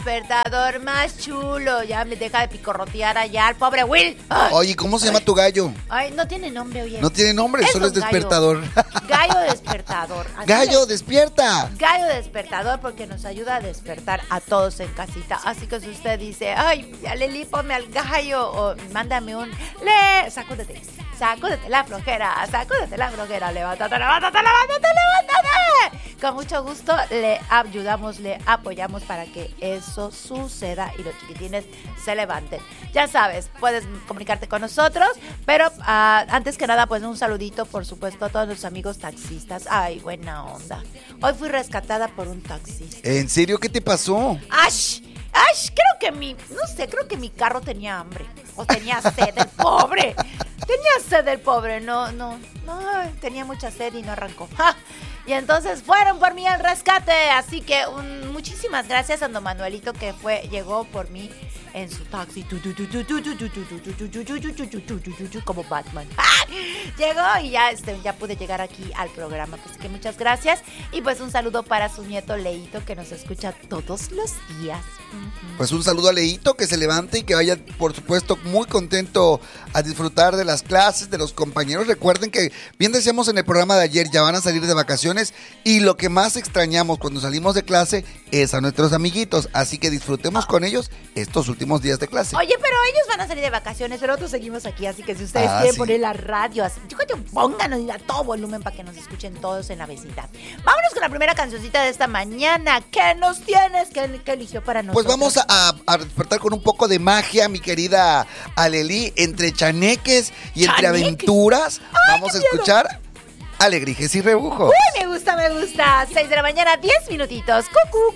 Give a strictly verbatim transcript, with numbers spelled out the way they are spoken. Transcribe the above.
despertador más chulo. Ya me deja de picorrotear allá al pobre Will. Ay. Oye, ¿cómo se llama tu gallo? Ay, no tiene nombre, oye. No tiene nombre, Es solo es un gallo. despertador. Gallo despertador. Así Gallo, es. despierta. Gallo despertador porque nos ayuda a despertar a todos en casita. Así que si usted dice, ay, Leli, ponme al gallo o mándame un le, sacúdete, sacúdete la flojera, sacúdete la flojera, levántate, levántate, levántate, levántate. Con mucho gusto le ayudamos, le apoyamos para que eso suceda y los chiquitines se levanten. Ya sabes, puedes comunicarte con nosotros, pero uh, antes que nada, pues un saludito, por supuesto, a todos los amigos taxistas. Ay, buena onda. Hoy fui rescatada por un taxista. ¿En serio qué te pasó? ¡Ash! ¡Ash! Creo que mi, no sé, creo que mi carro tenía hambre. O tenía sed, el pobre. Tenía sed el pobre, no, no, no, tenía mucha sed y no arrancó. ¡Ja! Y entonces fueron por mí al rescate. Así que un, muchísimas gracias a don Manuelito que fue, llegó por mí en su taxi. Como Batman. ¡Ah! Llegó y ya, este, ya pude llegar aquí al programa. Así que muchas gracias. Y pues un saludo para su nieto Leito que nos escucha todos los días. Pues un saludo a Leito, que se levante y que vaya, por supuesto, muy contento a disfrutar de las clases, de los compañeros. Recuerden que, bien decíamos en el programa de ayer, ya van a salir de vacaciones y lo que más extrañamos cuando salimos de clase es a nuestros amiguitos. Así que disfrutemos con ellos estos últimos días de clase. Oye, pero ellos van a salir de vacaciones, pero nosotros seguimos aquí. Así que si ustedes Ah, quieren sí. poner la radio, así, pónganos a todo volumen para que nos escuchen todos en la vecindad. Vámonos con la primera cancioncita de esta mañana. ¿Qué nos tienes? ¿Qué, qué eligió para nosotros? Pues vamos a, a, a despertar con un poco de magia, mi querida Aleli, entre chaneques y entre ¿Chaneques? aventuras. Ay, Vamos a qué miedo. escuchar Alegrijes y Rebujos. Uy, me gusta, me gusta. seis de la mañana, diez minutitos. Cucú.